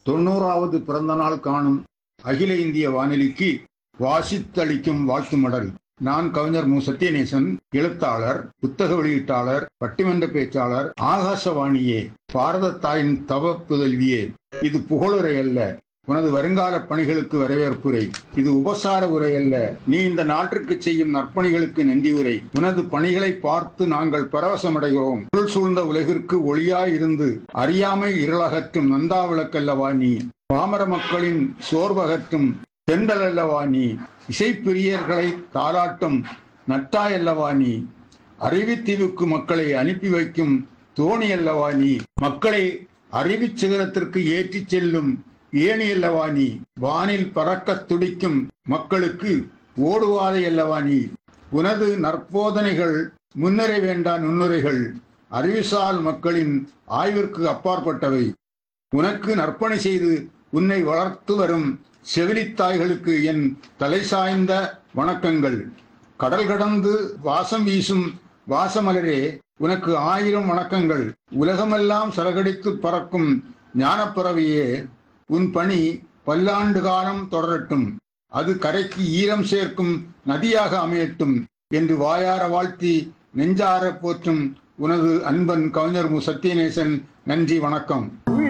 90வது பிறந்த நாள் காணும் அகில இந்திய வானொலிக்கு வாசித்தளிக்கும் வாழ்த்து மடல். நான் கவிஞர் மு. சத்யநேசன், எழுத்தாளர், புத்தக வெளியீட்டாளர், பட்டிமன்ற பேச்சாளர். ஆகாசவாணியே, பாரத தாயின் தவ புதல்வியே, இது புகழுரை அல்ல, உனது வருங்கால பணிகளுக்கு வரவேற்புரை. இது உபசார உரை அல்ல, நீ இந்த நாட்டிற்கு செய்யும் நற்பணிகளுக்கு நன்றி உரை. உனது பணிகளை பார்த்து நாங்கள் பரவசமடைகிறோம். இருள் சூழ்ந்த உலகிற்கு ஒளியாய் இருந்து அறியாமை இருளகற்றும் நந்தா விளக்கல்லவா நீ. பாமர மக்களின் சோர்வகற்றும் தென்றல் அல்லவா நீ. இசைப்பிரியர்களை தாளாட்டும் நட்டாய் அல்லவா நீ. அறிவித்தீவுக்கு மக்களை அனுப்பி வைக்கும் தோணி அல்லவா நீ. மக்களை அறிவிச் சிகரத்திற்கு ஏற்றிச் செல்லும் ஏணி அல்லவா நீ. வானில் பறக்க துடிக்கும் மக்களுக்கு ஓடுவாதை அல்லவா நீ. உனது நற்போதனைகள் முன்னுரை வேண்டா நுண்ணுரைகள், அறிவுசால் மக்களின் ஆய்விற்கு அப்பாற்பட்டவை. உனக்கு நற்பணி செய்து உன்னை வளர்த்து வரும் செவிலித்தாய்களுக்கு என் தலை சாய்ந்த வணக்கங்கள். கடல் கடந்து வாசம் வீசும் வாசமலரே, உனக்கு 1000 வணக்கங்கள். உலகமெல்லாம் சரகடித்து பறக்கும் ஞானப்பறவையே, உன் பணி பல்லாண்டு காலம் தொடரட்டும். அது கரைக்கு ஈரம் சேர்க்கும் நதியாக அமையட்டும் என்று வாயார வாழ்த்தி நெஞ்சார போற்றும் உனது அன்பன் கவிஞர் மு. சத்யநேசன். நன்றி, வணக்கம்.